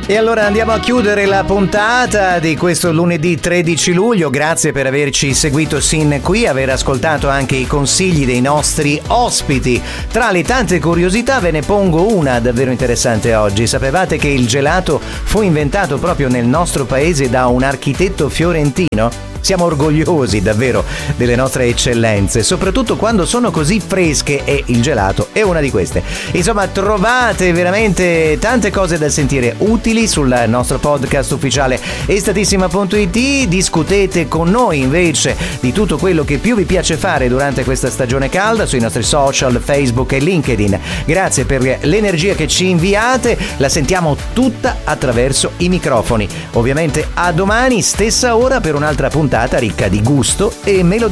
E allora andiamo a chiudere la puntata di questo lunedì 13 luglio. Grazie per averci seguito sin qui, aver ascoltato anche i consigli dei nostri ospiti. Tra le tante curiosità ve ne pongo una davvero interessante oggi. Sapevate che il gelato fu inventato proprio nel nostro paese da un architetto fiorentino? Siamo orgogliosi davvero delle nostre eccellenze, soprattutto quando sono così fresche, e il gelato è una di queste. Insomma, trovate veramente tante cose da sentire utili sul nostro podcast ufficiale estatissima.it. Discutete con noi invece di tutto quello che più vi piace fare durante questa stagione calda sui nostri social, Facebook e LinkedIn. Grazie per l'energia che ci inviate, la sentiamo tutta attraverso i microfoni. Ovviamente a domani, stessa ora, per un'altra puntata ricca di gusto e melodia.